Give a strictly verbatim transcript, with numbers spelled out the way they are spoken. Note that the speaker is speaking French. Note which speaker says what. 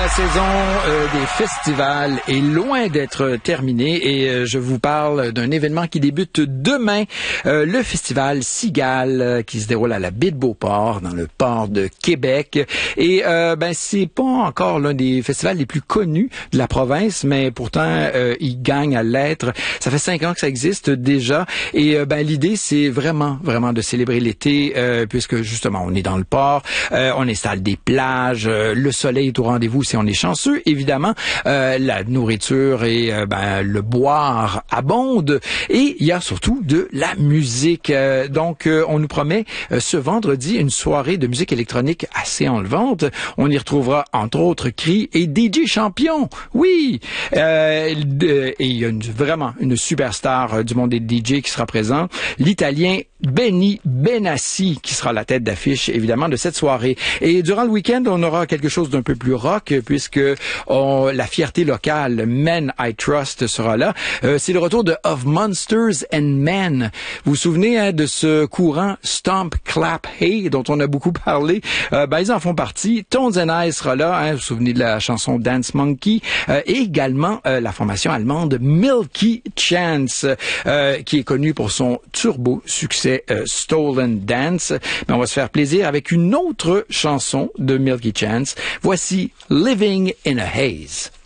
Speaker 1: La saison euh, des festivals est loin d'être terminée et euh, je vous parle d'un événement qui débute demain, euh, le festival Cigale euh, qui se déroule à la baie de Beauport, dans le port de Québec. Et euh, ben c'est pas encore l'un des festivals les plus connus de la province, mais pourtant euh, il gagne à l'être. Ça fait cinq ans que ça existe déjà et euh, ben l'idée c'est vraiment vraiment de célébrer l'été euh, puisque justement on est dans le port, euh, on installe des plages, euh, le soleil est au rendez-vous si on est chanceux, évidemment. Euh, la nourriture et euh, ben, le boire abonde. Et il y a surtout de la musique. Euh, donc, euh, on nous promet euh, ce vendredi une soirée de musique électronique assez enlevante. On y retrouvera, entre autres, Cri et D J Champion. Oui! Euh, de, et il y a une, vraiment une superstar euh, du monde des D J qui sera présent. L'Italien Benny Benassi qui sera la tête d'affiche, évidemment, de cette soirée. Et durant le week-end, on aura quelque chose d'un peu plus rock, puisque on, la fierté locale, Men I Trust, sera là. Euh, c'est le retour de Of Monsters and Men. Vous vous souvenez hein, de ce courant Stomp, Clap, Hey, dont on a beaucoup parlé? Euh, ben, ils en font partie. Tones and I sera là. Hein, vous vous souvenez de la chanson Dance Monkey? Euh, et également euh, la formation allemande Milky Chance, euh, qui est connue pour son turbo succès euh, Stolen Dance. Mais on va se faire plaisir avec une autre chanson de Milky Chance. Voici Living in a Haze.